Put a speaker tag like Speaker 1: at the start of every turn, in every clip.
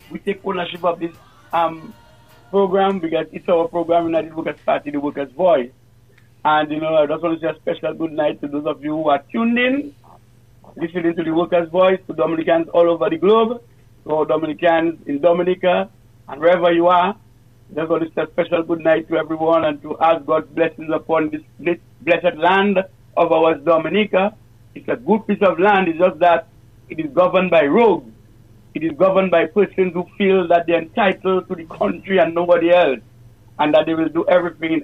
Speaker 1: we take ownership of this program because it's our program, United Workers Party, the Workers' Voice. And, I just want to say a special good night to those of you who are tuned in, listening to the Workers' Voice, to Dominicans all over the globe, to our Dominicans in Dominica, and wherever you are. Just want to say a special good night to everyone and to ask God's blessings upon this blessed land of ours, Dominica. It's a good piece of land. It's just that it is governed by rogues. It is governed by persons who feel that they're entitled to the country and nobody else, and that they will do everything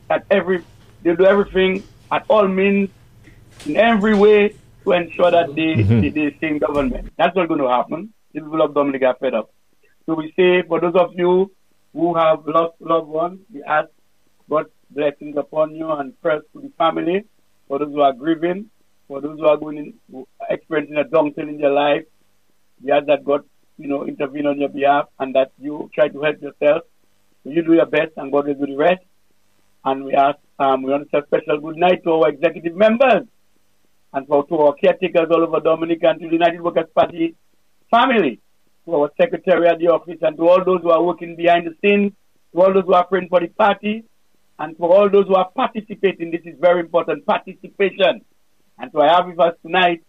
Speaker 1: they'll do everything at all means, in every way, to ensure that they stay in government. That's not going to happen. The people of Dominica are fed up. So we say, for those of you who have lost loved ones, we ask God's blessings upon you and prayers to the family. For those who are grieving, for those who are experiencing a downturn in their life, we ask that God, intervene on your behalf and that you try to help yourself. So you do your best and God will do the rest. And we ask, we want to say a special good night to our executive members and to our caretakers all over Dominica and to the United Workers Party family, to our secretary at the office and to all those who are working behind the scenes, to all those who are praying for the party, and to all those who are participating. This is very important, participation. And so I have with us tonight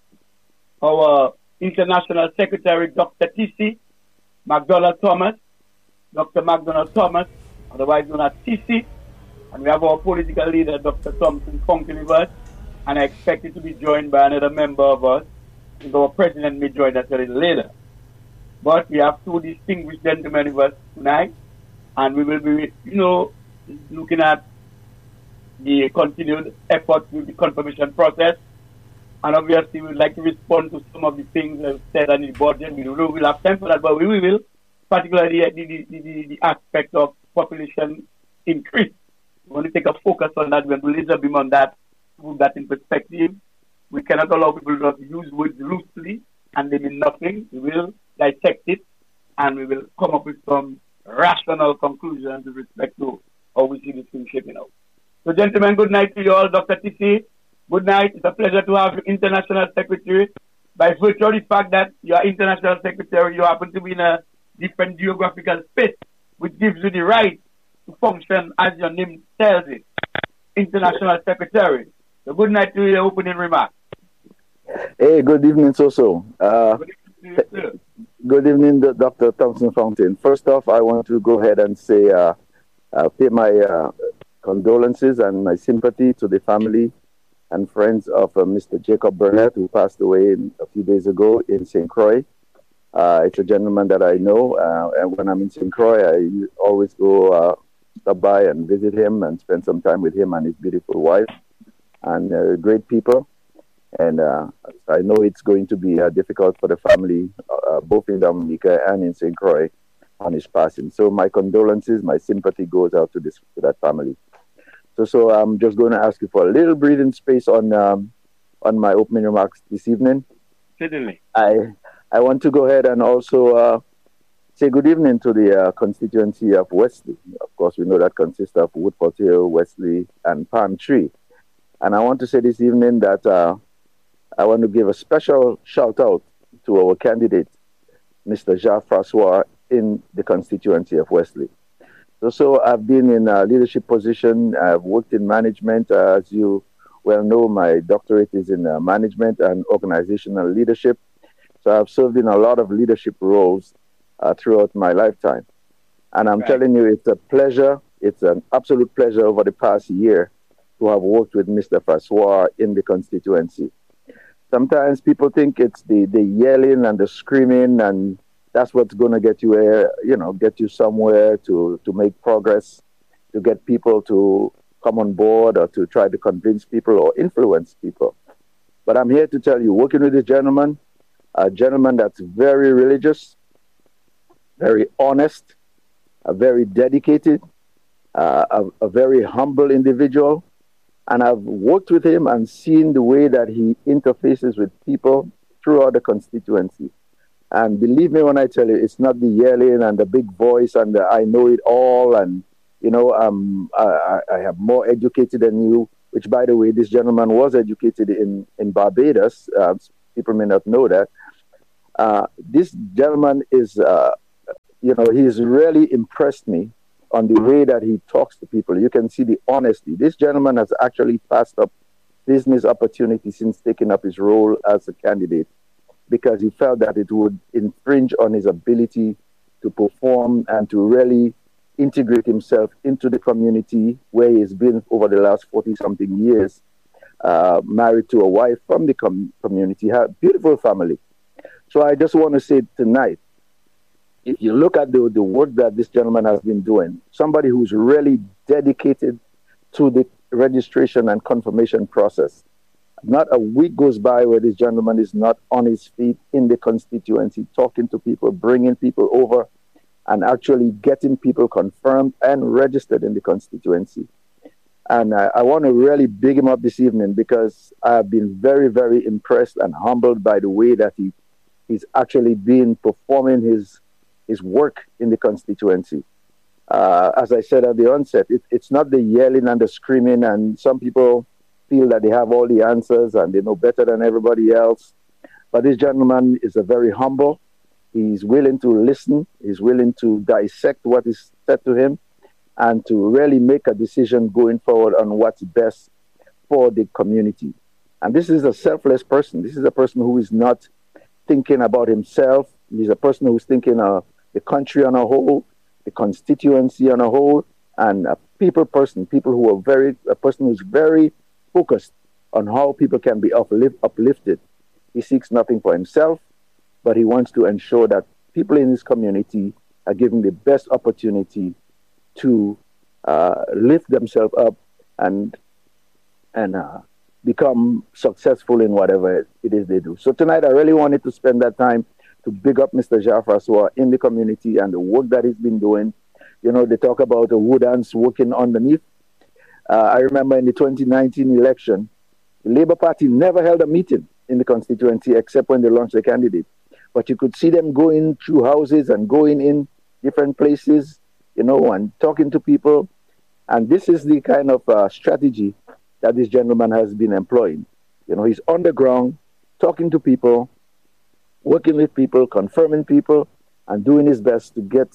Speaker 1: our International Secretary, Dr. T.C. McDonald Thomas, Dr. McDonald Thomas, otherwise known as TC, and we have our political leader, Dr. Thompson Funky with us, and I expect it to be joined by another member of us, and our president may join us a little later. But we have two distinguished gentlemen with us tonight, and we will be, looking at the continued effort with the confirmation process. And obviously, we would like to respond to some of the things I've said on the budget. We will have time for that, but we will, particularly the aspect of population increase. We want to take a focus on that. When we laser beam on that, put that in perspective. We cannot allow people to use words loosely and they mean nothing. We will dissect it and we will come up with some rational conclusions with respect to how we see this thing shaping out. So, gentlemen, good night to you all. Dr. TC, good night. It's a pleasure to have you, International Secretary. By virtue of the fact that you are International Secretary, you happen to be in a different geographical space, which gives you the right to function as your name tells it, International Secretary. So good night to your opening remarks.
Speaker 2: Hey, good evening, Soso. Good evening, Dr. Thompson Fountain. First off, I want to go ahead and say, pay my condolences and my sympathy to the family and friends of Mr. Jacob Burnett, who passed away a few days ago in St. Croix. It's a gentleman that I know, and when I'm in St. Croix, I always go stop by and visit him and spend some time with him and his beautiful wife, and great people. And I know it's going to be difficult for the family, both in Dominica and in St. Croix, on his passing. So my condolences, my sympathy goes out to that family. So I'm just going to ask you for a little breathing space on my opening remarks this evening.
Speaker 1: Certainly.
Speaker 2: I want to go ahead and also say good evening to the constituency of Wesley. Of course, we know that consists of Woodford Hill, Wesley, and Palm Tree. And I want to say this evening that I want to give a special shout out to our candidate, Mr. Jean-Francois, in the constituency of Wesley. So I've been in a leadership position. I've worked in management. As you well know, my doctorate is in management and organizational leadership. So I've served in a lot of leadership roles throughout my lifetime. And I'm telling you, it's a pleasure. It's an absolute pleasure over the past year to have worked with Mr. Francois in the constituency. Sometimes people think it's the yelling and the screaming, and that's what's going to get you get you somewhere to make progress, to get people to come on board or to try to convince people or influence people. But I'm here to tell you, working with this gentleman, a gentleman that's very religious, very honest, very dedicated, a very humble individual. And I've worked with him and seen the way that he interfaces with people throughout the constituency. And believe me when I tell you, it's not the yelling and the big voice and the I know it all and, I have more educated than you, which, by the way, this gentleman was educated in Barbados. People may not know that. This gentleman is he's really impressed me on the way that he talks to people. You can see the honesty. This gentleman has actually passed up business opportunities since taking up his role as a candidate because he felt that it would infringe on his ability to perform and to really integrate himself into the community where he's been over the last 40-something years, married to a wife from the community, had a beautiful family. So I just want to say tonight, if you look at the work that this gentleman has been doing, somebody who's really dedicated to the registration and confirmation process, not a week goes by where this gentleman is not on his feet in the constituency, talking to people, bringing people over, and actually getting people confirmed and registered in the constituency. And I want to really big him up this evening because I have been very, very impressed and humbled by the way that he's actually been performing his work in the constituency. As I said at the onset, it's not the yelling and the screaming, and some people feel that they have all the answers and they know better than everybody else. But this gentleman is a very humble. He's willing to listen. He's willing to dissect what is said to him and to really make a decision going forward on what's best for the community. And this is a selfless person. This is a person who is not thinking about himself. He's a person who's thinking of the country on a whole, the constituency on a whole, and a people person who are a person who's very focused on how people can be uplifted. He seeks nothing for himself, but he wants to ensure that people in his community are given the best opportunity to lift themselves up and become successful in whatever it is they do. So tonight, I really wanted to spend that time to big up Mr. Jah-Francois in the community and the work that he's been doing. They talk about the wood ants working underneath. I remember in the 2019 election, the Labour Party never held a meeting in the constituency except when they launched the candidate. But you could see them going through houses and going in different places, and talking to people. And this is the kind of strategy that this gentleman has been employing. He's on the ground, talking to people, working with people, confirming people, and doing his best to get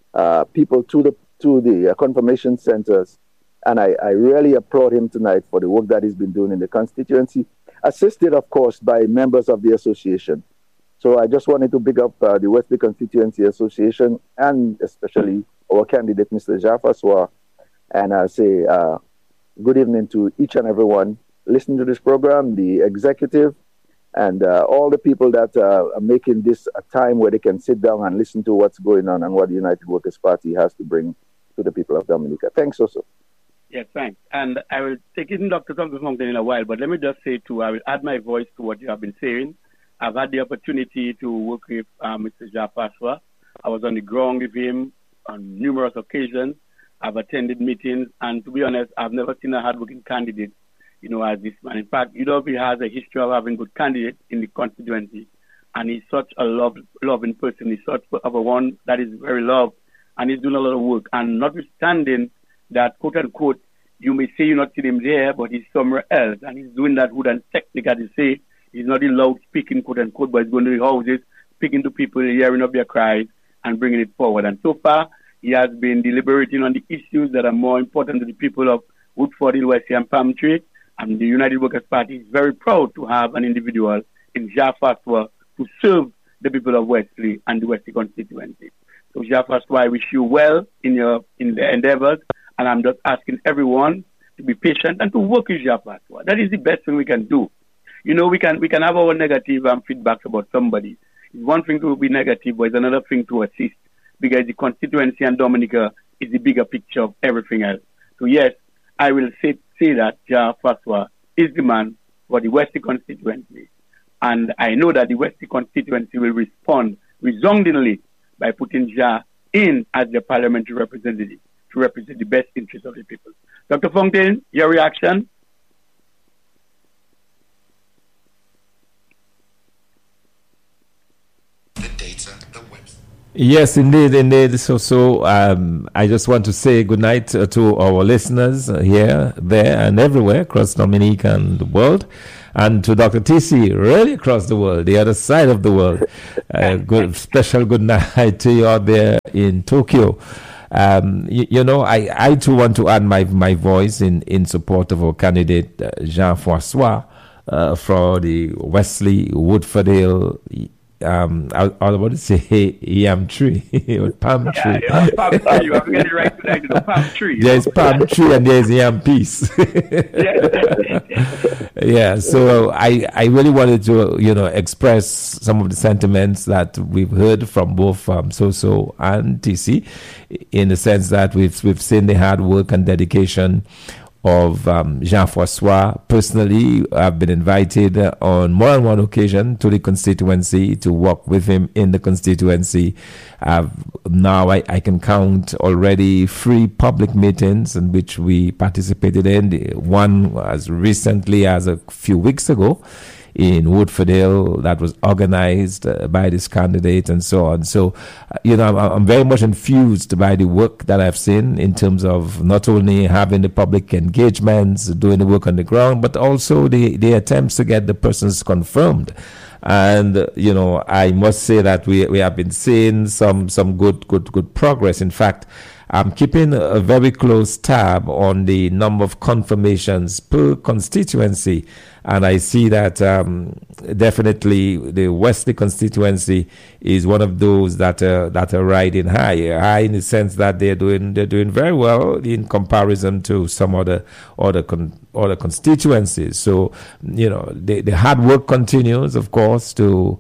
Speaker 2: people to the confirmation centers. And I really applaud him tonight for the work that he's been doing in the constituency, assisted, of course, by members of the association. So I just wanted to big up the Wesley Constituency Association and especially our candidate, Mr. Jah-Francois, and I say good evening to each and everyone listening to this program, the executive, and all the people that are making this a time where they can sit down and listen to what's going on and what the United Workers' Party has to bring to the people of Dominica. Thanks also.
Speaker 1: Yes, thanks. And I will take in Dr. Thompson in a while, but let me just say I will add my voice to what you have been saying. I've had the opportunity to work with Mr. Jah-Francois. I was on the ground with him on numerous occasions. I've attended meetings, and to be honest, I've never seen a hardworking candidate, as this man. In fact, he has a history of having good candidates in the constituency, and he's such a loving person. He's such of a one that is very loved, and he's doing a lot of work. And notwithstanding that, quote unquote, you may say you're not seeing him there, but he's somewhere else, and he's doing that wood and technique, as they say. He's not in loud speaking, quote unquote, but he's going to the houses, speaking to people, hearing of their cries, and bringing it forward. And so far, he has been deliberating on the issues that are more important to the people of Woodford, Wesley, and Palm Tree. And the United Workers' Party is very proud to have an individual in Jah-Francois to serve the people of Wesley and the Wesley constituency. So Jah-Francois, I wish you well in the endeavors, and I'm just asking everyone to be patient and to work with Jah-Francois. That is the best thing we can do. We can have our negative feedbacks about somebody. It's one thing to be negative, but it's another thing to assist, because the constituency and Dominica is the bigger picture of everything else. So yes, I will say that Jah-Francois is the man for the Wesley constituency. And I know that the Wesley constituency will respond resoundingly by putting Jah in as the parliamentary representative to represent the best interests of the people. Dr. Fontaine, your reaction?
Speaker 3: The data, the web. Yes, indeed, indeed. I just want to say good night to our listeners here, there, and everywhere across Dominica and the world, and to Dr. TC, really across the world, the other side of the world. Special good night to you out there in Tokyo. I too want to add my voice in support of our candidate Jean-François for the Wesley Woodfordale. I was about to say yam tree or palm tree.
Speaker 1: Yeah, palm tree. You have to get it right tonight. The palm tree.
Speaker 3: There's palm tree and there's yam piece. Yeah. So I really wanted to express some of the sentiments that we've heard from both Soso and TC, in the sense that we've seen the hard work and dedication of Jean-François. Personally, I've been invited on more than one occasion to the constituency to work with him in the constituency. Now I can count already 3 public meetings in which we participated in. One as recently as a few weeks ago in Woodfordale that was organized by this candidate and so on. So, I'm very much infused by the work that I've seen in terms of not only having the public engagements, doing the work on the ground, but also the attempts to get the persons confirmed. And, I must say that we have been seeing some good progress. In fact, I'm keeping a very close tab on the number of confirmations per constituency. And I see that definitely the Wesley constituency is one of those that are riding high in the sense that they're doing very well in comparison to some other constituencies. So the hard work continues, of course, to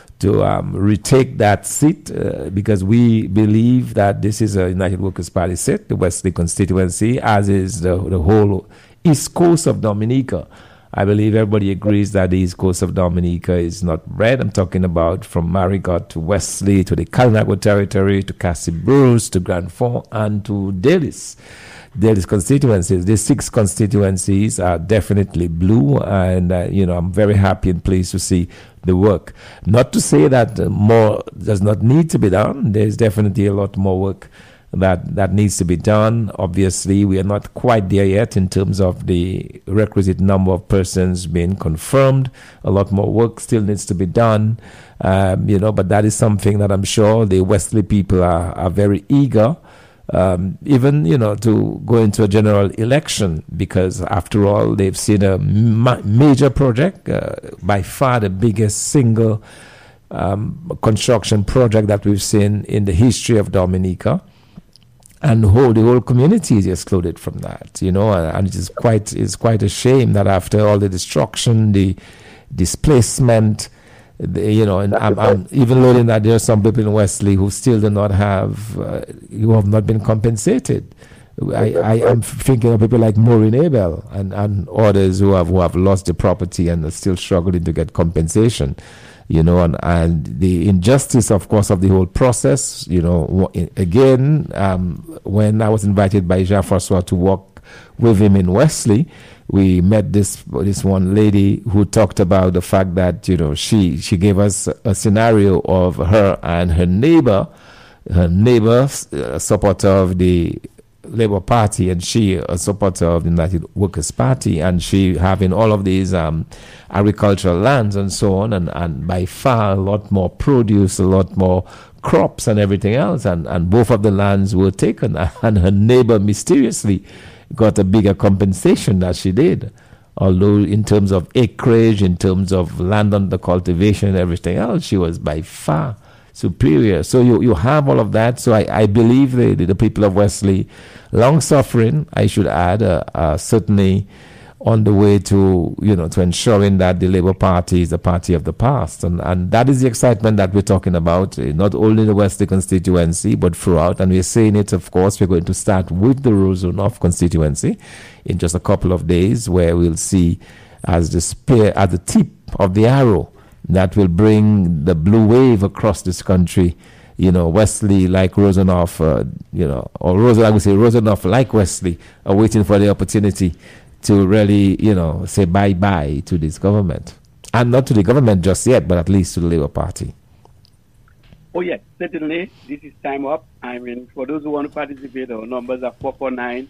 Speaker 3: retake that seat because we believe that this is a United Workers' Party seat, the Wesley constituency, as is the whole East Coast of Dominica. I believe everybody agrees that the East Coast of Dominica is not red. I'm talking about from Marigot to Wesley to the Kalinago territory to Castlebrose to Grand Fort and to Dalis. Dalis constituencies. These 6 constituencies are definitely blue, and I'm very happy and pleased to see the work. Not to say that more does not need to be done. There's definitely a lot more work that needs to be done. Obviously, we are not quite there yet in terms of the requisite number of persons being confirmed. A lot more work still needs to be done, but that is something that I'm sure the Wesley people are very eager, even, to go into a general election, because after all, they've seen a major project, by far the biggest single construction project that we've seen in the history of Dominica. And the whole community is excluded from that, and it's quite a shame that after all the destruction, the displacement, and I'm even learning that there are some people in Wesley who still do not who have not been compensated. I am thinking of people like Maureen Abel and others who have lost the property and are still struggling to get compensation. And the injustice, of course, of the whole process, again, when I was invited by Jean-François to work with him in Wesley, we met this one lady who talked about the fact that, she gave us a scenario of her and her neighbor, supporter of the Labour Party, and she a supporter of the United Workers' Party, and she having all of these agricultural lands and so on, and by far a lot more produce, a lot more crops and everything else, and both of the lands were taken, and her neighbor mysteriously got a bigger compensation than she did, although in terms of acreage, in terms of land under cultivation and everything else, she was by far superior. So you have all of that. So I believe the people of Wesley, long suffering, I should add, are certainly on the way to ensuring that the Labour Party is a party of the past, and that is the excitement that we're talking about, not only the Wesley constituency but throughout. And we're saying it, of course, we're going to start with the Roseau North constituency in just a couple of days, where we'll see as the spear at the tip of the arrow that will bring the blue wave across this country. Wesley like Roseau North, or Roseau North like Wesley are waiting for the opportunity to really, say bye-bye to this government. And not to the government just yet, but at least to the Labour Party.
Speaker 1: Oh, yes, certainly. This is time up. I mean, for those who want to participate, our numbers are 449-3095,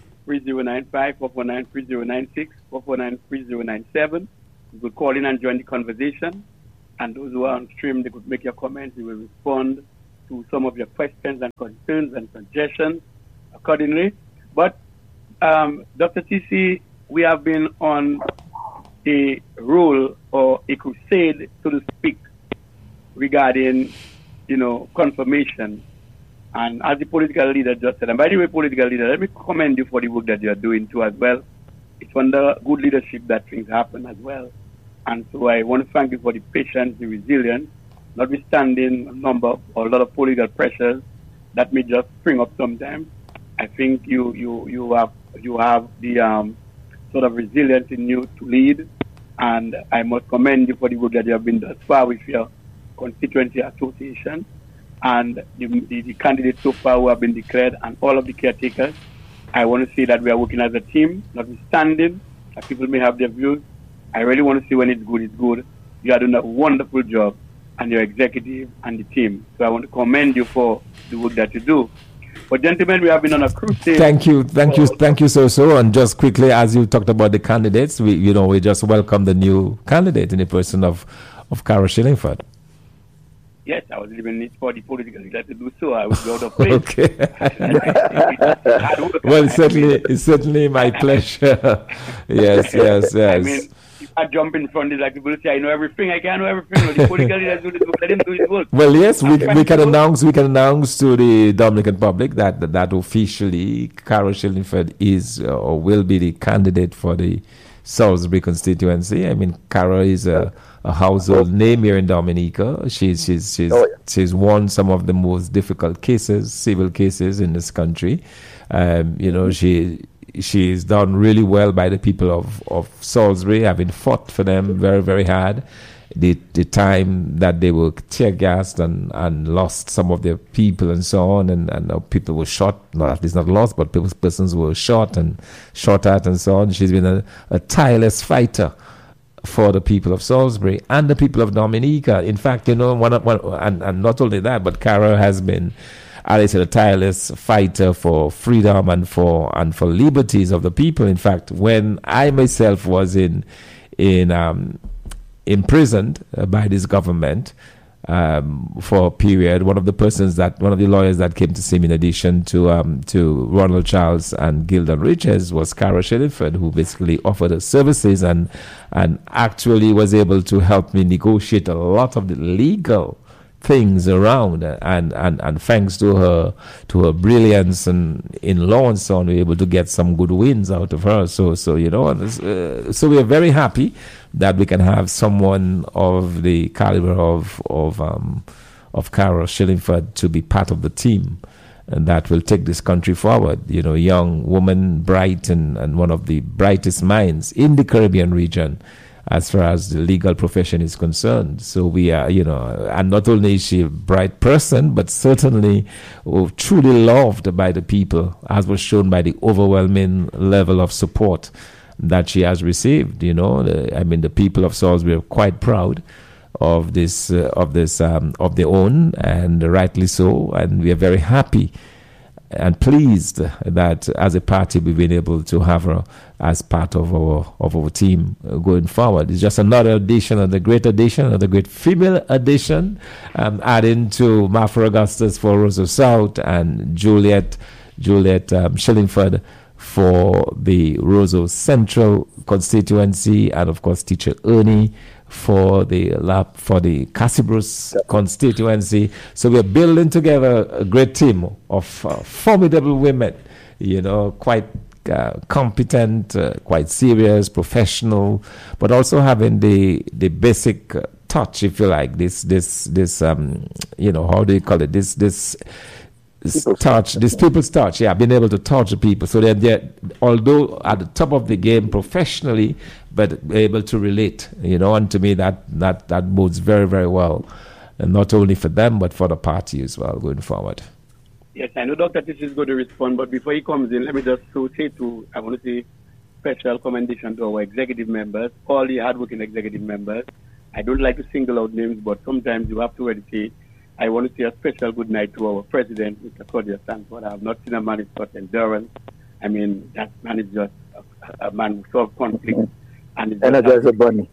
Speaker 1: 449-3096, 449-3097. You could call in and join the conversation. And those who are on stream, they could make your comments. We will respond to some of your questions and concerns and suggestions accordingly. But, Dr. TC, we have been on a roll or a crusade, so to speak, regarding, confirmation. And as the political leader just said, and by the way, political leader, let me commend you for the work that you're doing too as well. It's under good leadership that things happen as well. And so I want to thank you for the patience, the resilience, notwithstanding a lot of political pressures that may just spring up sometimes. I think you have the sort of resilience in you to lead, and I must commend you for the work that you have been thus far with your constituency association and the candidates so far who have been declared and all of the caretakers. I want to say that we are working as a team, notwithstanding that people may have their views. I really want to see when it's good, it's good. You are doing a wonderful job, and your executive and the team. So I want to commend you for the work that you do. But gentlemen, we have been on a crusade.
Speaker 3: Thank you, so. And just quickly, as you talked about the candidates, we just welcome the new candidate in the person of Carol Shillingford.
Speaker 1: Yes, I was leaving it for the political leader to do so. I would go out of place.
Speaker 3: Okay. Well, it's certainly my pleasure. Yes.
Speaker 1: I mean, if I jump in front, like people say, I know everything. I can't know everything. The political leader do this work. Let him do his work.
Speaker 3: Well, yes, we can announce to the Dominican public that officially Carol Shillingford is or will be the candidate for the Salisbury constituency. I mean, Carol is a household name here in Dominica. She's won some of the most difficult civil cases in this country. She's done really well by the people of Salisbury, having fought for them very, very hard. The time that they were tear gassed and lost some of their people and so on, and people were shot, at least not lost, but persons were shot at and so on. She's been a tireless fighter for the people of Salisbury and the people of Dominica. In fact, and not only that, but Carol has been, as I said, a tireless fighter for freedom and for liberties of the people. In fact, when I myself was imprisoned by this government for a period, one of the lawyers that came to see me, in addition to Ronald Charles and Gildan Riches, was Carol Shillingford, who basically offered her services and actually was able to help me negotiate a lot of the legal things around, and thanks to her brilliance and in law and so on, we were able to get some good wins out of her. So we are very happy that we can have someone of the caliber of Carol Shillingford to be part of the team, and that will take this country forward. Young woman, bright, and one of the brightest minds in the Caribbean region as far as the legal profession is concerned. So we are, and not only is she a bright person, but certainly truly loved by the people, as was shown by the overwhelming level of support that she has received. The people of Salisbury are quite proud of their own, and rightly so, and we are very happy and pleased that as a party we've been able to have her as part of our team going forward. It's just another addition, another great female addition, adding to Martha Augustus for Roseau South and Juliet Shillingford for the Roseau Central constituency, and of course Teacher Ernie for the Cassibros constituency. So we're building together a great team of formidable women, quite competent, quite serious, professional, but also having the basic touch, if you like, this how do you call it, this people's touch, being able to touch the people. So they're although at the top of the game professionally, but able to relate, and to me that bodes very, very well, and not only for them, but for the party as well going forward.
Speaker 1: Yes, I know Dr. Tish is going to respond, but before he comes in, let me just I want to say special commendation to our executive members, all the hardworking executive members. I don't like to single out names, but sometimes you have to really say I want to say a special good night to our president, Mr. Claudius Stanford. I have not seen a man with such endurance. I mean, that man is just a man who solves conflict. And
Speaker 2: Energizer Bunny.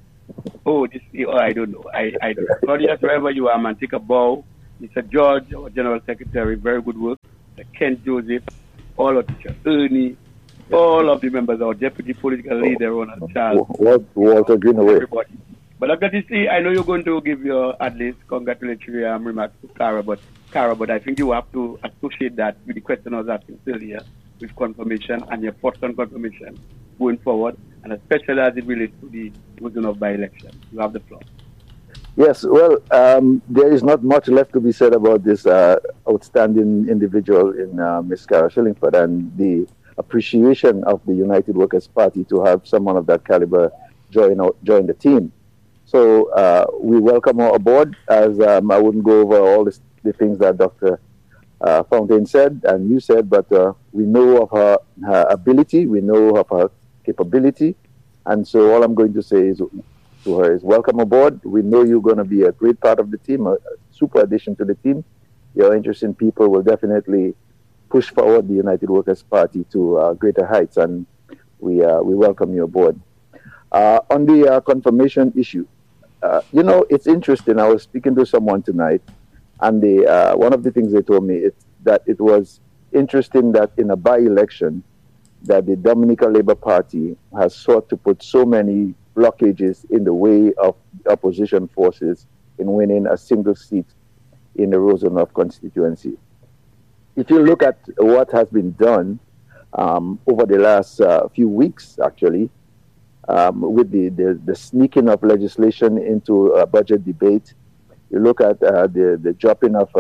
Speaker 1: I don't know. Claudius, wherever you are, man, take a bow. Mr. George, our General Secretary, very good work. Mr. Kent Joseph, all of Teacher Ernie, all of the members, our deputy political leader, Ronald Charles.
Speaker 2: Walter Greenaway.
Speaker 1: Everybody. But I've got to see, I know you're going to give your, at least, congratulatory remarks to Cara, but I think you have to associate that with the question I was asking earlier, with confirmation and your thoughts on confirmation going forward, and especially as it relates to the version of by-election. You have the floor.
Speaker 2: Yes, well, there is not much left to be said about this outstanding individual in Ms. Cara Shillingford, and the appreciation of the United Workers' Party to have someone of that caliber join the team. So we welcome her aboard, as I wouldn't go over all the things that Dr. Fountain said and you said, but we know of her ability, we know of her capability, and so all I'm going to say is to her is welcome aboard. We know you're going to be a great part of the team, a super addition to the team. Your interest in people will definitely push forward the United Workers' Party to greater heights, and we welcome you aboard. On the confirmation issue, it's interesting. I was speaking to someone tonight, and one of the things they told me is that it was interesting that in a by-election, that the Dominica Labour Party has sought to put so many blockages in the way of opposition forces in winning a single seat in the Rosenhof constituency. If you look at what has been done over the last few weeks, actually, with the sneaking of legislation into a budget debate, you look at the dropping of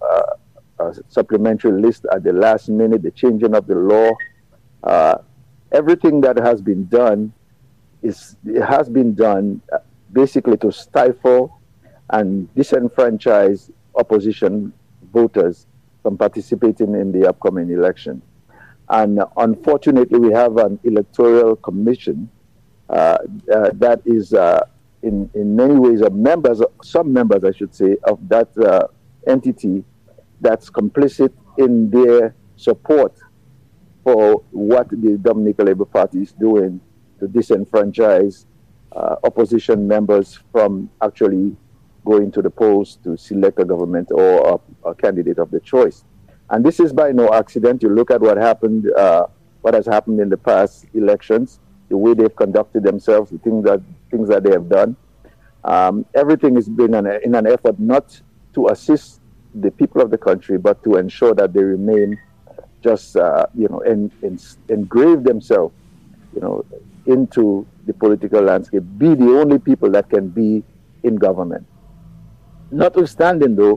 Speaker 2: a supplementary list at the last minute, the changing of the law, everything that has been done has been done basically to stifle and disenfranchise opposition voters from participating in the upcoming election. And unfortunately, we have an electoral commission that is in many ways some members, I should say, of that entity that's complicit in their support for what the Dominica Labour Party is doing to disenfranchise opposition members from actually going to the polls to select a government or a candidate of their choice. And this is by no accident. You look at what has happened in the past elections, the way they've conducted themselves, the things that they have done. Everything has been in an effort not to assist the people of the country, but to ensure that they remain just, engrave themselves, into the political landscape, be the only people that can be in government. Notwithstanding, though,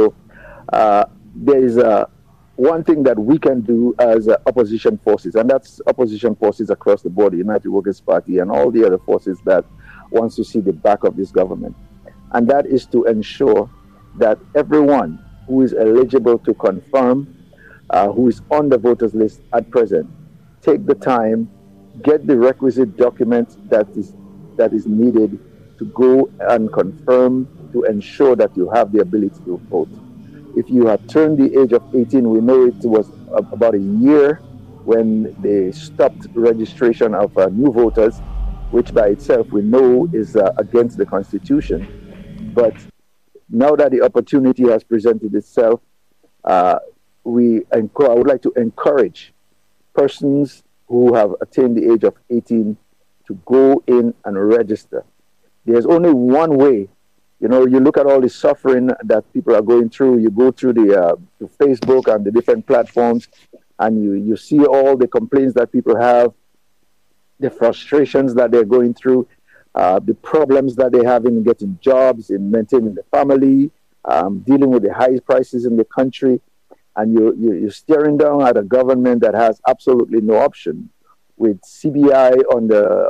Speaker 2: there is one thing that we can do as opposition forces, and that's opposition forces across the board, the United Workers' Party and all the other forces that wants to see the back of this government. And that is to ensure that everyone who is eligible to confirm, who is on the voters list at present, take the time, get the requisite document that is needed to go and confirm, to ensure that you have the ability to vote. If you have turned the age of 18, we know it was about a year when they stopped registration of new voters, which by itself we know is against the Constitution. But now that the opportunity has presented itself, I would like to encourage persons who have attained the age of 18 to go in and register. There's only one way. You look at all the suffering that people are going through. You go through the Facebook and the different platforms, and you see all the complaints that people have, the frustrations that they're going through, the problems that they have in getting jobs, in maintaining the family, dealing with the high prices in the country. And you're staring down at a government that has absolutely no option, with CBI on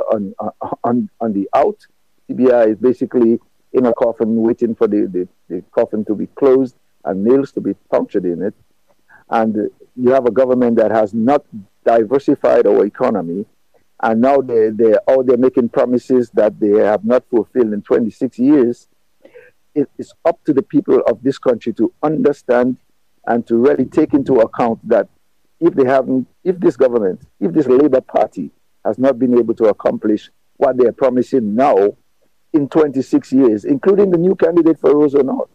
Speaker 2: the out. CBI is basically in a coffin, waiting for the coffin to be closed and nails to be punctured in it. And you have a government that has not diversified our economy, and now they're making promises that they have not fulfilled in 26 years. it is up to the people of this country to understand and to really take into account that if this government, if this Labour Party has not been able to accomplish what they are promising now in 26 years, including the new candidate for Roseau North,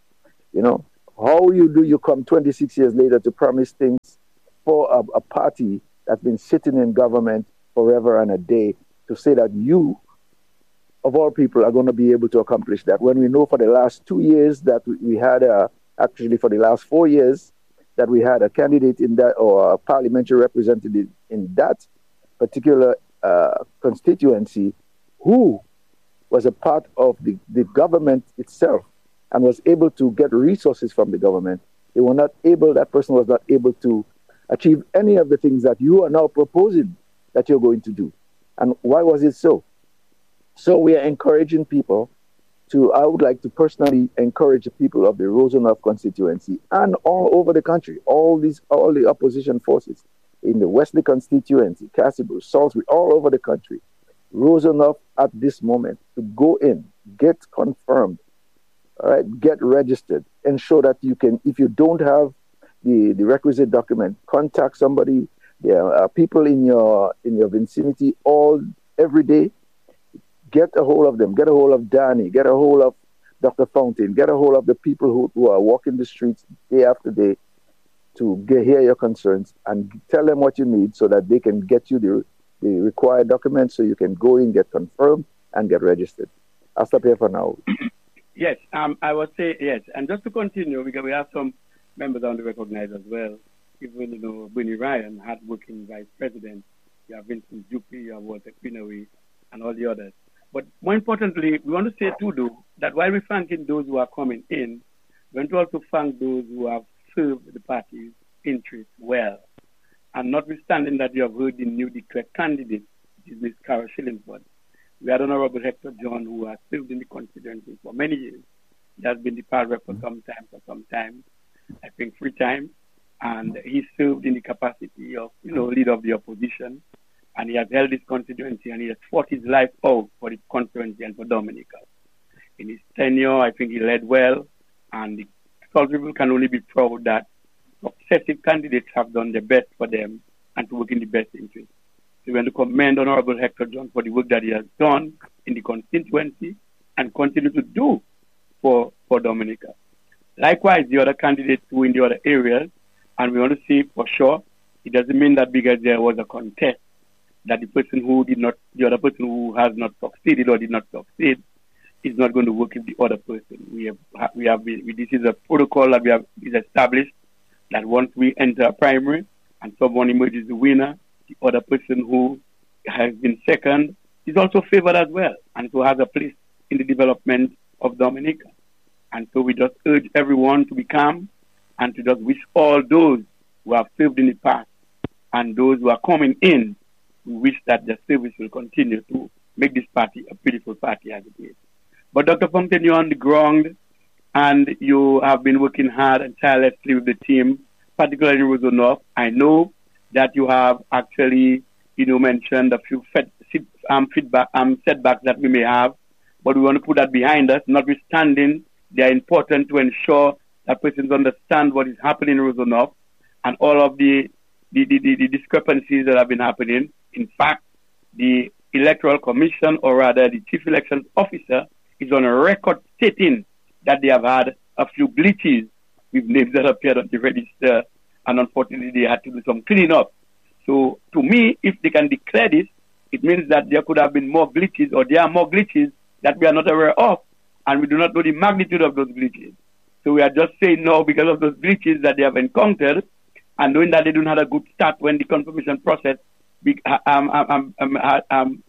Speaker 2: how you come 26 years later to promise things for a party that's been sitting in government forever and a day, to say that you, of all people, are going to be able to accomplish that, when we know for the last 2 years that we had, actually for the last 4 years, that we had a candidate in that, or a parliamentary representative in that particular constituency who was a part of the government itself and was able to get resources from the government. That person was not able to achieve any of the things that you are now proposing that you're going to do. And why was it so? So we are encouraging people I would like to personally encourage the people of the Roseau North constituency and all over the country, all the opposition forces in the Wesley constituency, Castlebrooke, Salisbury, all over the country, Roseau North at this moment, to go in, get confirmed, all right, get registered, ensure that you can, if you don't have the requisite document, contact somebody. There are people in your vicinity every day. Get a hold of them. Get a hold of Danny. Get a hold of Dr. Fountain. Get a hold of the people who are walking the streets day after day to hear your concerns and tell them what you need so that they can get you the required documents so you can go in, get confirmed, and get registered. I'll stop here for now.
Speaker 1: Yes, I would say yes. And just to continue, because we have some members on the recognized as well. Even, Benny Ryan, hard-working vice president. You have Vincent Juppie, you have Walter Quinaway, and all the others. But more importantly, we want to say too, that while we're thanking those who are coming in, we want to also thank those who have served the party's interests well. And notwithstanding that you have heard the new declared candidate, which is Ms. Carol Shillingford, we had Honorable Hector John, who has served in the constituency for many years. He has been the party rep for some time, I think 3 times. And he served in the capacity of, leader of the opposition. And he has held his constituency, and he has fought his life out for the constituency and for Dominica. In his tenure, I think he led well, and the Salt people can only be proud that successive candidates have done their best for them and to work in the best interest. So we want to commend Honorable Hector John for the work that he has done in the constituency and continue to do for Dominica. Likewise, the other candidates too in the other areas, and we want to say for sure, it doesn't mean that because there was a contest, that the other person who has not succeeded or did not succeed is not going to work with the other person. This is a protocol that is established, that once we enter a primary and someone emerges the winner, the other person who has been second is also favored as well, and so has a place in the development of Dominica. And so we just urge everyone to be calm and to just wish all those who have served in the past and those who are coming in, we wish that the service will continue to make this party a beautiful party as it is. But Dr. Fountain, you're on the ground and you have been working hard and tirelessly with the team, particularly in Roseau North. I know that you have actually, mentioned a few setbacks that we may have, but we want to put that behind us. Notwithstanding, they are important to ensure that persons understand what is happening in Roseau North and all of the discrepancies that have been happening. In fact, the Electoral Commission, or rather the Chief Elections Officer, is on a record stating that they have had a few glitches with names that appeared on the register, and unfortunately they had to do some cleaning up. So to me, if they can declare this, it means that there could have been more glitches, or there are more glitches that we are not aware of, and we do not know the magnitude of those glitches. So we are just saying no because of those glitches that they have encountered, and knowing that they don't have a good start when the confirmation process began, I'm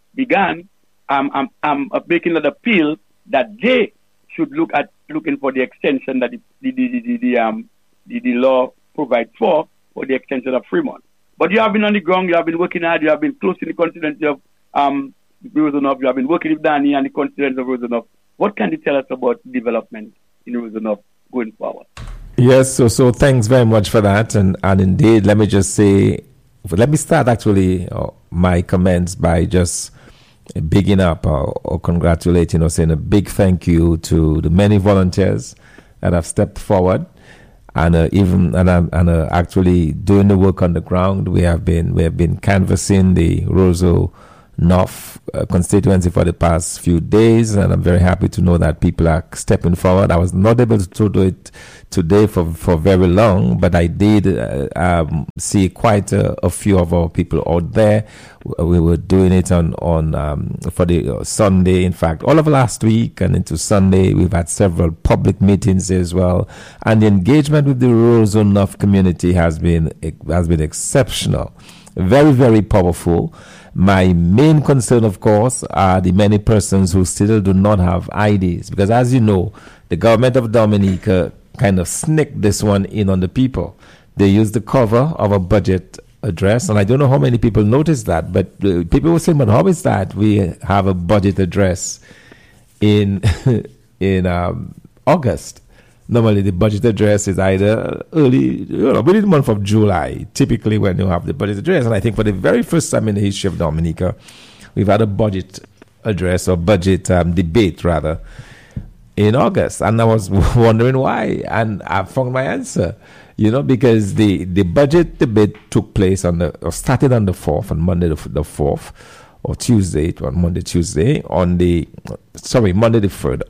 Speaker 1: making an appeal that they should looking for the extension that the law provides for the extension of Fremont. But you have been on the ground, you have been working hard, you have been close in the constituency of Roseau North, you have been working with Danny and the constituency of Roseau North. What can you tell us about development in Roseau North going forward?
Speaker 3: Yes, so thanks very much for that. And indeed, let me start actually my comments by just bigging up or congratulating or saying a big thank you to the many volunteers that have stepped forward and actually doing the work on the ground. We have been canvassing the Roseau North constituency for the past few days, and I'm very happy to know that people are stepping forward. I was not able to do it today for very long, but I did see quite a few of our people out there. We were doing it on for the Sunday. In fact, all of last week and into Sunday, we've had several public meetings as well, and the engagement with the Roseau North community has been exceptional, very, very powerful. My main concern, of course, are the many persons who still do not have IDs, because as you know, the government of Dominica kind of sneaked this one in on the people. They used the cover of a budget address, and I don't know how many people noticed that, but people were saying, but how is that we have a budget address in August? Normally, the budget address is either early, within the month of July, typically when you have the budget address. And I think for the very first time in the history of Dominica, we've had a budget address or budget debate, rather, in August. And I was wondering why. And I found my answer, because the budget debate took place started on the 4th, on Monday the 4th, or Tuesday, Monday the 3rd.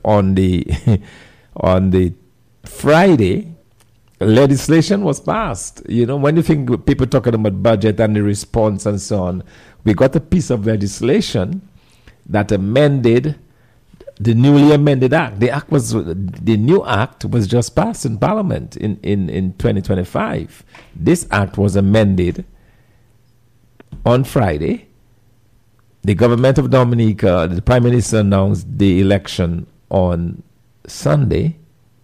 Speaker 3: On the Friday, legislation was passed. When you think people talking about budget and the response and so on, we got a piece of legislation that amended the newly amended act. The new act was just passed in Parliament in 2025. This act was amended on Friday. The government of Dominica, the Prime Minister announced the election on Sunday,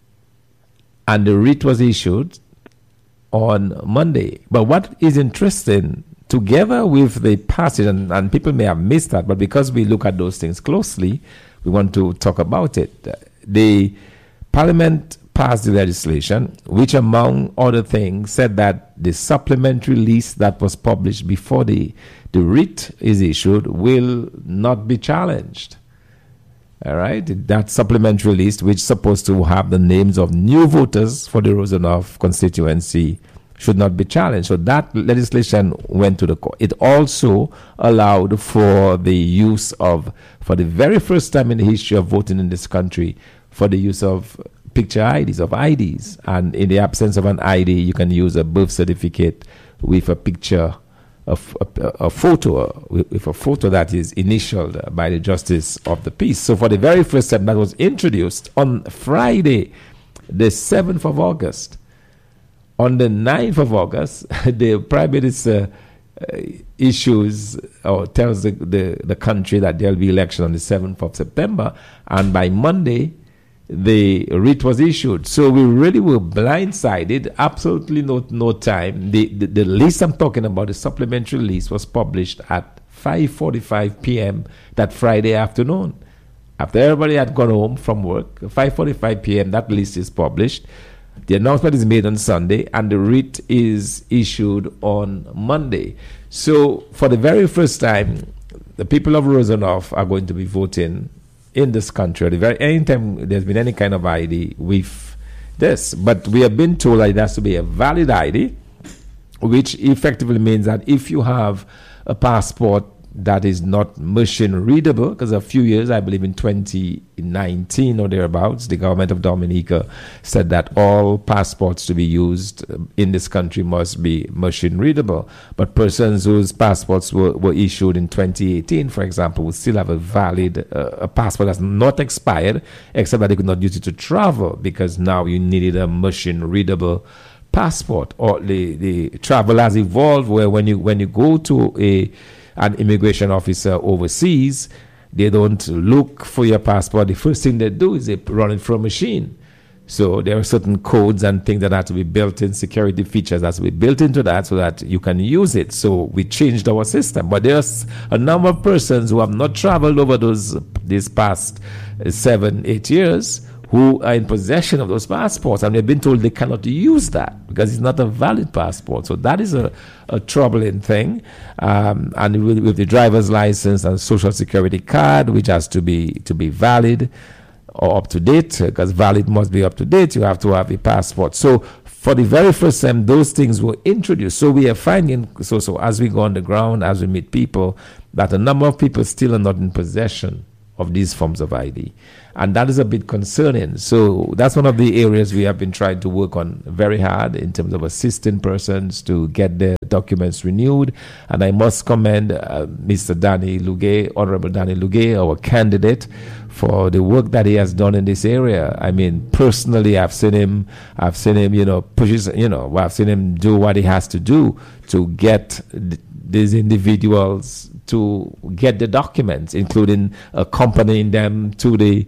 Speaker 3: and the writ was issued on Monday. But what is interesting, together with the passage, and people may have missed that, but because we look at those things closely, we want to talk about it. The Parliament passed the legislation, which among other things said that the supplementary list that was published before the writ is issued will not be challenged. All right, that supplementary list, which is supposed to have the names of new voters for the Roseau North constituency, should not be challenged. So that legislation went to the court. It also allowed for the use of, for the very first time in the history of voting in this country, for the use of picture IDs, of IDs. And in the absence of an ID, you can use a birth certificate with a picture, a photo that is initialed by the Justice of the Peace. So for the very first time, that was introduced on Friday, the 7th of August. On the 9th of August, the Prime Minister issues or tells the country that there will be election on the 7th of September, and by Monday, the writ was issued. So we really were blindsided, absolutely no time. The list I'm talking about, the supplementary list, was published at 5:45 p.m. that Friday afternoon. After everybody had gone home from work, 5:45 p.m., that list is published. The announcement is made on Sunday, and the writ is issued on Monday. So for the very first time, the people of Roseau North are going to be voting in this country. Anytime there's been any kind of ID with this, but we have been told that it has to be a valid ID, which effectively means that if you have a passport that is not machine readable, because a few years, I believe in 2019 or thereabouts, the government of Dominica said that all passports to be used in this country must be machine readable. But persons whose passports were issued in 2018, for example, would still have a valid a passport that's not expired, except that they could not use it to travel, because now you needed a machine readable passport. Or the travel has evolved, where when you go to an immigration officer overseas, they don't look for your passport. The first thing they do is they run it through a machine. So there are certain codes and things that have to be built in, security features that have to be built into that so that you can use it. So we changed our system. But there's a number of persons who have not traveled over these past 7-8 years who are in possession of those passports, and they've been told they cannot use that because it's not a valid passport. So that is a troubling thing. And with the driver's license and social security card, which has to be valid or up to date, because valid must be up to date, you have to have a passport. So for the very first time, those things were introduced. So we are finding, so as we go on the ground, as we meet people, that a number of people still are not in possession of these forms of ID. And that is a bit concerning. So that's one of the areas we have been trying to work on very hard in terms of assisting persons to get their documents renewed. And I must commend Mr. Danny Lugay, Honorable Danny Lugay, our candidate, for the work that he has done in this area. I mean, personally, I've seen him, I've seen him do what he has to do to get these individuals to get the documents, including accompanying them to the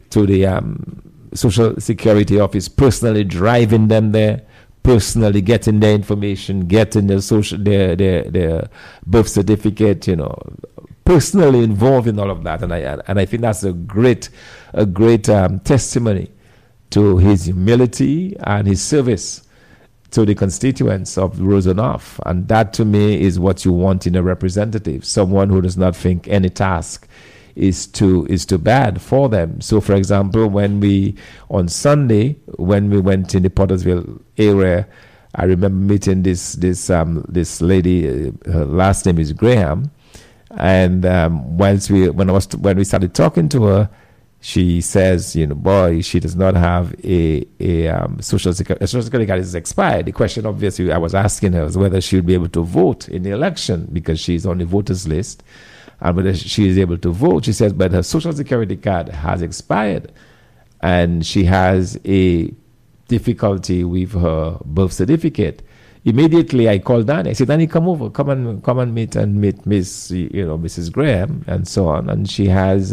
Speaker 3: Social Security office, personally driving them there, personally getting their information, getting their birth certificate, personally involved in all of that. And I think that's a great testimony to his humility and his service to the constituents of Roanoke. And that, to me, is what you want in a representative, someone who does not think any task is too bad for them. So, for example, on Sunday, when we went in the Pottersville area, I remember meeting this lady. Her last name is Graham, and when we started talking to her, she says, she does not have a social security card is expired. The question, obviously, I was asking her was whether she would be able to vote in the election because she's on the voters list, and whether she is able to vote. She says, but her social security card has expired, and she has a difficulty with her birth certificate. Immediately, I called Danny. I said, Danny, come over, come and meet Miss, Mrs. Graham, and so on. And she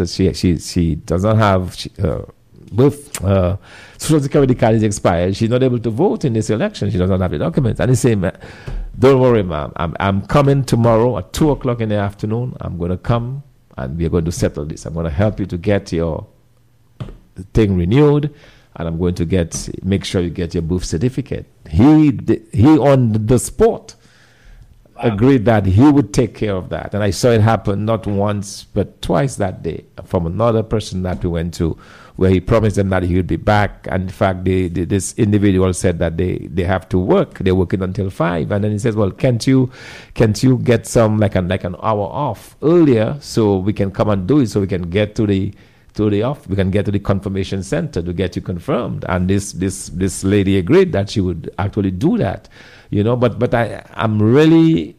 Speaker 3: does not have both social security card is expired. She's not able to vote in this election. She does not have the documents. And he said, don't worry, ma'am. I'm coming tomorrow at 2:00 in the afternoon. I'm going to come and we're going to settle this. I'm going to help you to get your thing renewed. And I'm going to make sure you get your birth certificate. He on the spot agreed that he would take care of that. And I saw it happen not once, but twice that day from another person that we went to, where he promised them that he would be back. And in fact, this individual said that they have to work. They're working until 5. And then he says, well, can't you get some like an hour off earlier so we can come and do it, so we can get to the we can get to the confirmation center to get you confirmed. And this lady agreed that she would actually do that, but I'm really,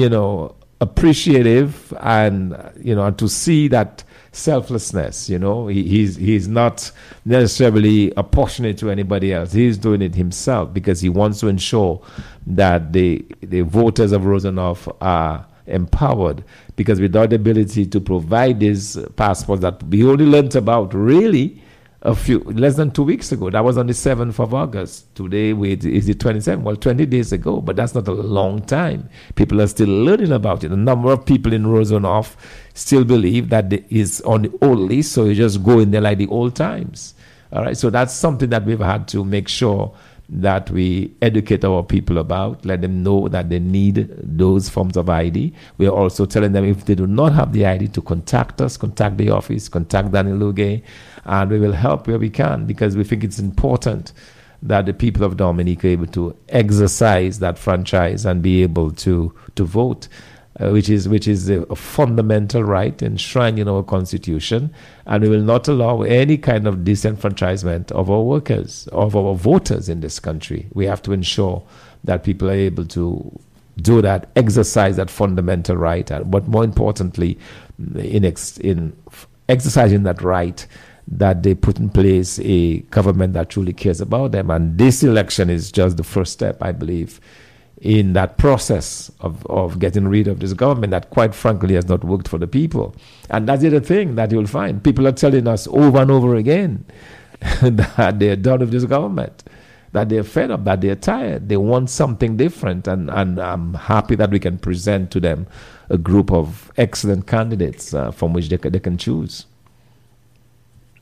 Speaker 3: appreciative and, to see that selflessness, he's not necessarily apportioning it to anybody else. He's doing it himself because he wants to ensure that the voters of Roanoke are empowered, because without the ability to provide these passports that we only learned about really less than 2 weeks ago. That was on the 7th of August. Today is the 27th. Well, 20 days ago, but that's not a long time. People are still learning about it. A number of people in Roanoke still believe that it is on the old list, so you just go in there like the old times. All right, so that's something that we've had to make sure that we educate our people about, let them know that they need those forms of ID. We are also telling them if they do not have the ID to contact us, contact the office, contact Danny Lugay, and we will help where we can, because we think it's important that the people of Dominica are able to exercise that franchise and be able to vote. Which is a fundamental right enshrined in our Constitution, and we will not allow any kind of disenfranchisement of our workers, of our voters in this country. We have to ensure that people are able to do that, exercise that fundamental right, but more importantly, in exercising that right, that they put in place a government that truly cares about them. And this election is just the first step, I believe, in that process of getting rid of this government that, quite frankly, has not worked for the people. And that's the other thing that you'll find. People are telling us over and over again that they're done with this government, that they're fed up, that they're tired. They want something different. And I'm happy that we can present to them a group of excellent candidates from which they can choose.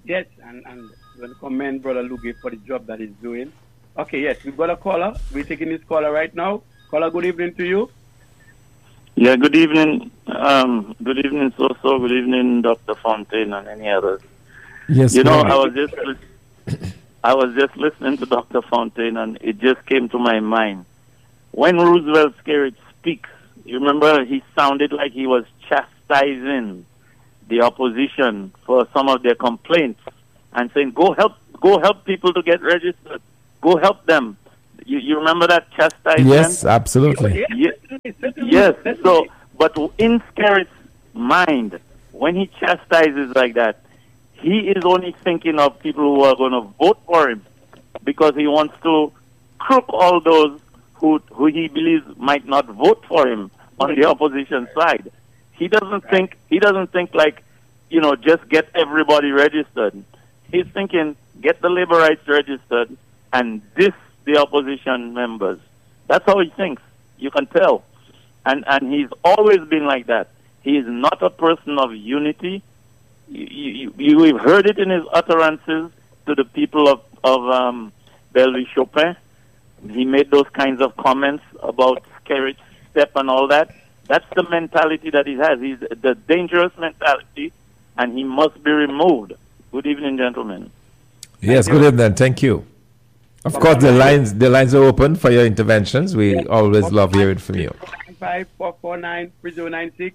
Speaker 1: Yes, and we want to commend Brother Lugie for the job that he's doing. Okay, yes, we've got a caller. We're taking this caller right now. Caller, good evening to you.
Speaker 4: Yeah, good evening. Good evening, So. Good evening, Dr. Fontaine and any others.
Speaker 3: Yes,
Speaker 4: you know, I was just listening to Dr. Fontaine, and it just came to my mind. When Roosevelt Skerrit speaks, you remember he sounded like he was chastising the opposition for some of their complaints and saying, go help people to get registered. Go help them. You remember that chastisement?
Speaker 3: Yes, absolutely.
Speaker 4: Yes. So, but in Skerrit's mind, when he chastises like that, he is only thinking of people who are going to vote for him, because he wants to crook all those who he believes might not vote for him on the opposition side. He doesn't think like, just get everybody registered. He's thinking, get the laborites registered and diss the opposition members. That's how he thinks. You can tell. And he's always been like that. He is not a person of unity. You've heard it in his utterances to the people of Bellevue Chopin. He made those kinds of comments about Skerrit's step and all that. That's the mentality that he has. He's the dangerous mentality, and he must be removed. Good evening, gentlemen.
Speaker 3: Yes, good evening. Thank you. Of course, the lines are open for your interventions. We always love hearing from you.
Speaker 1: 449-3096,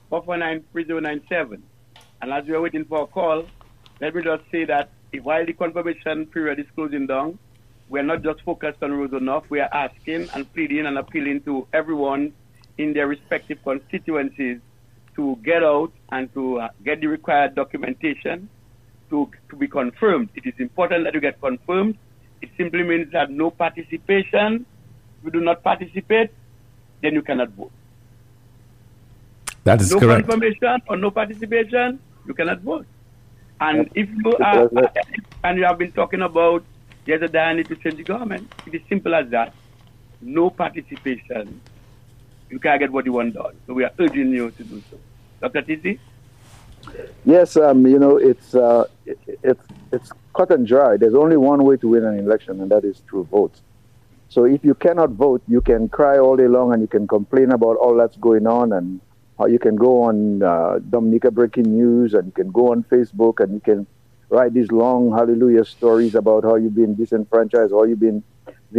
Speaker 1: 449-3097. And as we are waiting for a call, let me just say that while the confirmation period is closing down, we are not just focused on Roseau North. We are asking and pleading and appealing to everyone in their respective constituencies to get out and to get the required documentation to be confirmed. It is important that you get confirmed. It simply means that no participation. If you do not participate, then you cannot vote.
Speaker 3: That is correct.
Speaker 1: No confirmation or no participation, you cannot vote. And if you are, and you have been talking about there's a dire need to change the government, it is simple as that. No participation, you can't get what you want done. So we are urging you to do so. Dr. TC?
Speaker 2: Yes, it's cut and dry. There's only one way to win an election, and that is through votes. So if you cannot vote, you can cry all day long and you can complain about all that's going on, and how you can go on Dominica Breaking News, and you can go on Facebook, and you can write these long hallelujah stories about how you've been disenfranchised, or you've been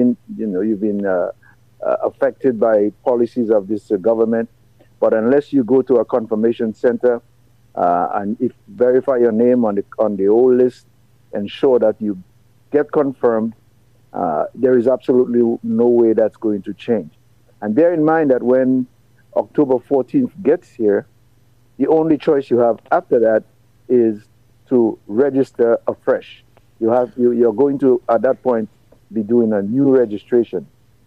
Speaker 2: affected by policies of this government. But unless you go to a confirmation center and verify your name on the old list, ensure that you get confirmed, there is absolutely no way that's going to change. And bear in mind that when October 14th gets here, the only choice you have after that is to register afresh. You're going to, at that point, be doing a new registration.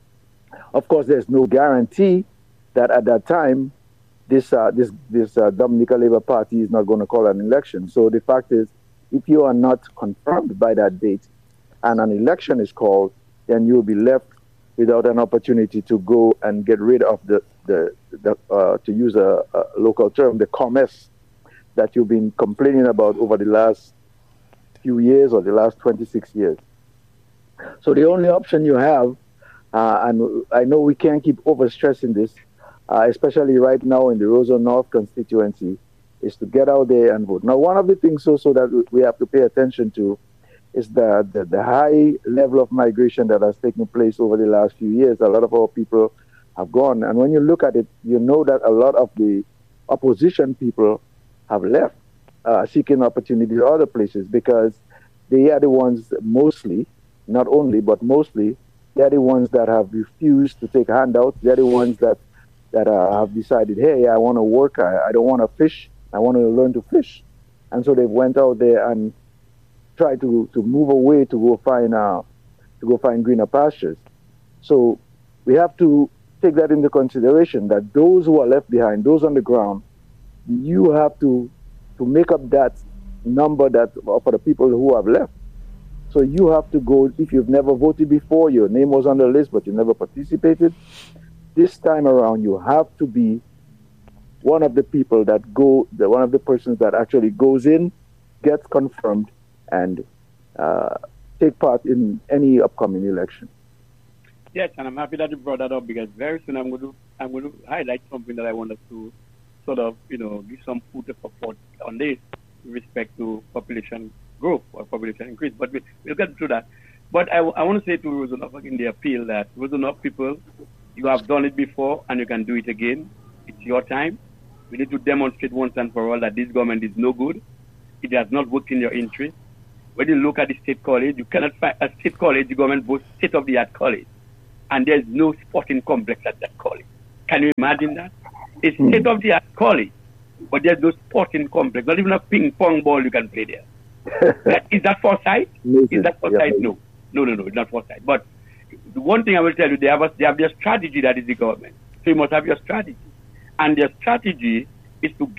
Speaker 2: Of course, there's no guarantee that at that time this Dominica Labour Party is not going to call an election. So the fact is, if you are not confirmed by that date and an election is called, then you'll be left without an opportunity to go and get rid of the to use a local term, the commerce that you've been complaining about over the last few years or the last 26 years. So the only option you have, and I know we can't keep overstressing this, especially right now in the Roseau North constituency, is to get out there and vote. Now, one of the things also that we have to pay attention to is the high level of migration that has taken place over the last few years. A lot of our people have gone. And when you look at it, you know that a lot of the opposition people have left, seeking opportunity to other places, because they are the ones mostly, not only, but mostly, they're the ones that have refused to take handouts. They're the ones that have decided, hey, I want to work. I don't want to fish. I want to learn to fish. And so they went out there and tried to move away to go find greener pastures. So we have to take that into consideration, that those who are left behind, those on the ground, you have to make up that number that for the people who have left. So you have to go, if you've never voted before, your name was on the list, but you never participated, this time around you have to be one of the people that one of the persons that actually goes in, gets confirmed, and take part in any upcoming election.
Speaker 1: Yes, and I'm happy that you brought that up because very soon I'm going to highlight something that I want us to sort of give some food for thought on this with respect to population growth or population increase. But we'll get to that. But I want to say to Rosenhoff in the appeal that Rosenhoff people, you have done it before and you can do it again. It's your time. We need to demonstrate once and for all that this government is no good. It has not worked in your interest. When you look at the state college, you cannot find a state college, the government boasts state-of-the-art college. And there's no sporting complex at that college. Can you imagine that? It's state-of-the-art college, but there's no sporting complex. Not even a ping pong ball you can play there. Is that foresight? Is that foresight? No. No, it's not foresight. But the one thing I will tell you, they have their strategy that is the government. So you must have your strategy. And their strategy is to